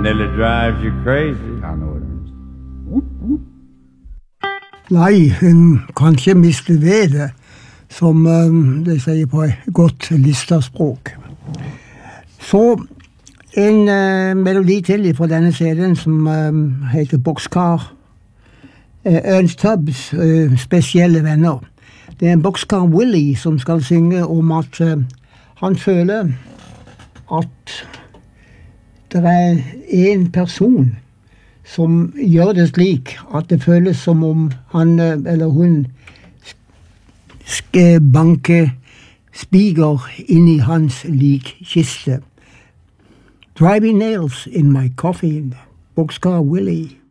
nearly drives you crazy. I know it is. Nei, hun kan ikke miste ved det, som de sier på godt listerspråk. Så en melodi til fra denne serien som heter Boxcar. Ernst Tubbs spesielle venner. Det en boxcar Willie som skal synge om at han føler at det en person som gjør det slik at det føles som om han eller hun skal banke spiger inn i hans likkiste. Driving nails in my coffin, Boxcar Willie.